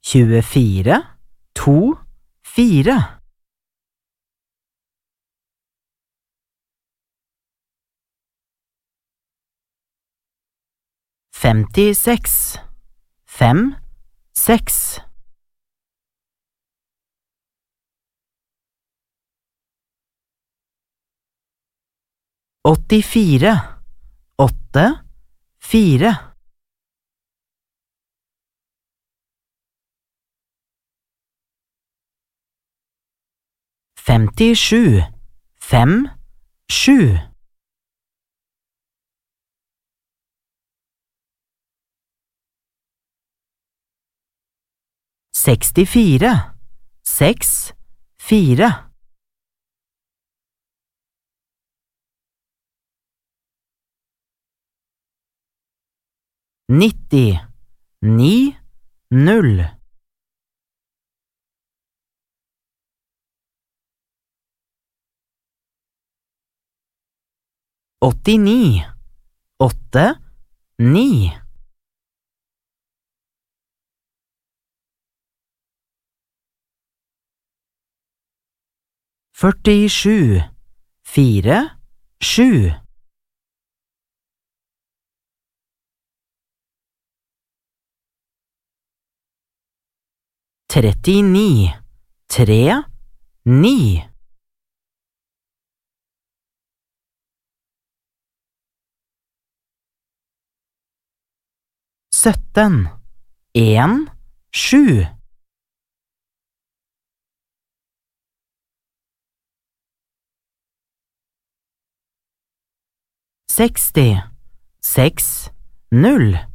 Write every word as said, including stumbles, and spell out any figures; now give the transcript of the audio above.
tjuefire, to, fire. Femtiseks, fem, seks. Åttifire, åtte, fire. Femtisju, fem, sju. Sekstifire, seks, fire. Nitti, ni, null. Åttini, åtte, ni. Førtisju, fire, sju. Trettini, tre, ni. Sytten, en, sju. Seksti, seks, null.